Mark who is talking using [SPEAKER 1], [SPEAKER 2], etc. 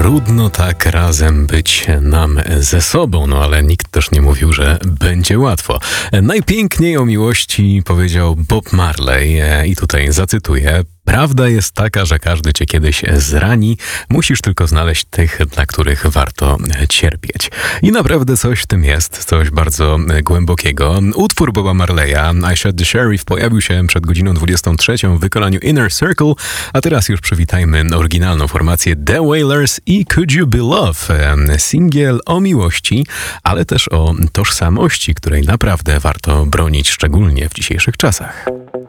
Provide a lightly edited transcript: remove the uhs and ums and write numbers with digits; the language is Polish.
[SPEAKER 1] trudno tak razem być nam ze sobą, no ale nikt też nie mówił, że będzie łatwo. Najpiękniej o miłości powiedział Bob Marley i tutaj zacytuję: prawda jest taka, że każdy cię kiedyś zrani, musisz tylko znaleźć tych, dla których warto cierpieć. I naprawdę coś w tym jest, coś bardzo głębokiego. Utwór Boba Marleya, I Shot the Sheriff, pojawił się przed godziną 23 w wykonaniu Inner Circle, a teraz już przywitajmy oryginalną formację The Wailers i Could You Be Love, singiel o miłości, ale też o tożsamości, której naprawdę warto bronić, szczególnie w dzisiejszych czasach.